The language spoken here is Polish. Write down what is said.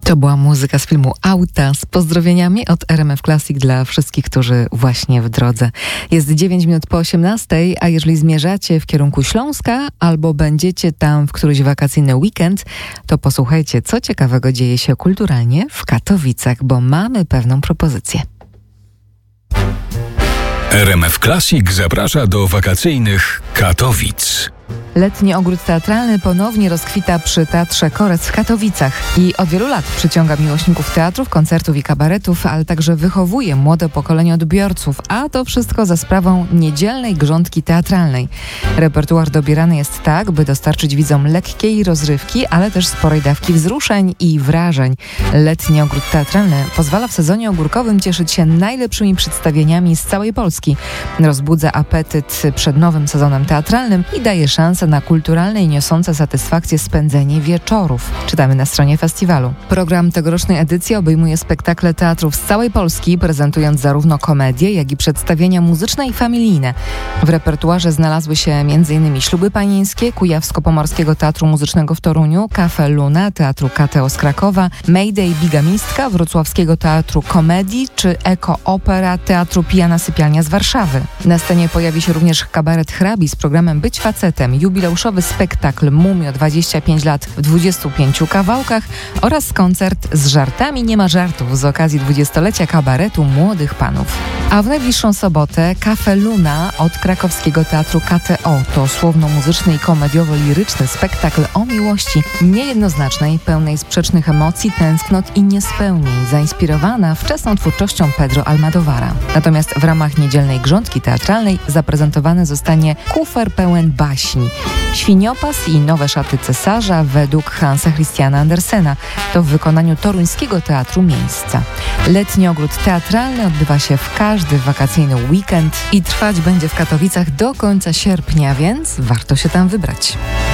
To była muzyka z filmu Auta z pozdrowieniami od RMF Classic dla wszystkich, którzy właśnie w drodze. Jest 9 minut po 18, a jeżeli zmierzacie w kierunku Śląska albo będziecie tam w któryś wakacyjny weekend, to posłuchajcie, co ciekawego dzieje się kulturalnie w Katowicach, bo mamy pewną propozycję. RMF Classic zaprasza do wakacyjnych Katowic. Letni ogród teatralny ponownie rozkwita przy Teatrze Korec w Katowicach i od wielu lat przyciąga miłośników teatrów, koncertów i kabaretów, ale także wychowuje młode pokolenie odbiorców, a to wszystko za sprawą niedzielnej grządki teatralnej. Repertuar dobierany jest tak, by dostarczyć widzom lekkiej rozrywki, ale też sporej dawki wzruszeń i wrażeń. Letni ogród teatralny pozwala w sezonie ogórkowym cieszyć się najlepszymi przedstawieniami z całej Polski. Rozbudza apetyt przed nowym sezonem teatralnym i daje szansę na kulturalne i niosące satysfakcję spędzenie wieczorów. Czytamy na stronie festiwalu. Program tegorocznej edycji obejmuje spektakle teatrów z całej Polski, prezentując zarówno komedie, jak i przedstawienia muzyczne i familijne. W repertuarze znalazły się m.in. Śluby panieńskie Kujawsko-Pomorskiego Teatru Muzycznego w Toruniu, Cafe Luna Teatru KTO z Krakowa, Mayday Bigamistka Wrocławskiego Teatru Komedii czy Eko Opera Teatru Pijana Sypialnia z Warszawy. Na scenie pojawi się również kabaret Hrabi z programem Być facetem, jubileuszowy spektakl Mumio 25 lat w 25 kawałkach oraz koncert z żartami nie ma żartów z okazji 20-lecia kabaretu Młodych Panów. A w najbliższą sobotę Cafe Luna od krakowskiego Teatru KTO to słowno-muzyczny i komediowo-liryczny spektakl o miłości niejednoznacznej, pełnej sprzecznych emocji, tęsknot i niespełnień, zainspirowana wczesną twórczością Pedro Almodóvara. Natomiast w ramach niedzielnej grządki teatralnej zaprezentowany zostanie kufer pełen baśni. Świniopas i nowe szaty cesarza według Hansa Christiana Andersena. To w wykonaniu toruńskiego Teatru Miejsca. Letni ogród teatralny odbywa się w każdy wakacyjny weekend i trwać będzie w Katowicach do końca sierpnia, więc warto się tam wybrać.